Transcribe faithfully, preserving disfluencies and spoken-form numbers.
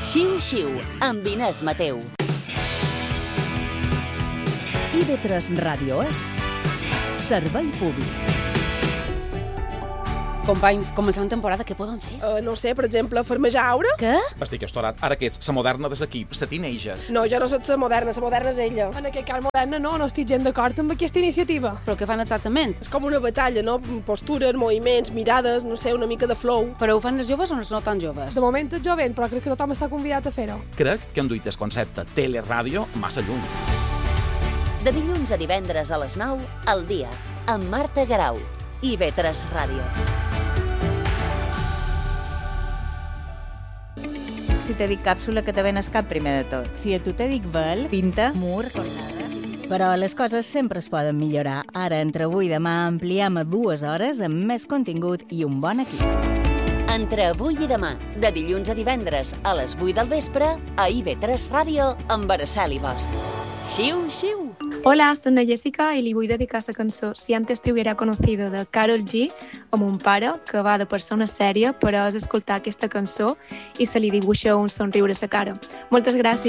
Xiu-xiu, amb Inés Mateu. I V tres Ràdio és servei públic. Companys, començant temporada, què poden fer? Uh, no sé, per exemple, farmejar aura? Què? Estic estorat. Ara que ets la moderna des aquí, la teenager. No, jo no soc la moderna, la moderna és ella. En aquest cas moderna no, no estic gens d'acord amb aquesta iniciativa. Però què fan exactament? És com una batalla, no? Postures, moviments, mirades, no sé, una mica de flow. Però ho fan les joves o no tan joves? De moment és jovent, però crec que tothom està convidat a fer-ho. Crec que han duit el concepte teleràdio massa lluny. De dilluns a divendres a les nou, al dia, amb Marta Garau. I V tres Ràdio. Si te dic càpsula, que te ven el cap primer de tot. Si a tu te dic vel, pinta, mur, cornada... Però les coses sempre es poden millorar. Ara, entre avui i demà, ampliem a dues hores amb més contingut i un bon equip. Entre avui i demà, de dilluns a divendres a les vuit del vespre, a I V tres Ràdio amb Araceli Bosch. Xiu, xiu! Hola, soy Jessica y le voy a dedicar esa canción Si antes te hubiera conocido de Karol G a mon pare, que va de persona sèria, però és escoltar aquesta cançó i se li dibuixa un somriure a la cara. Moltes gràcies.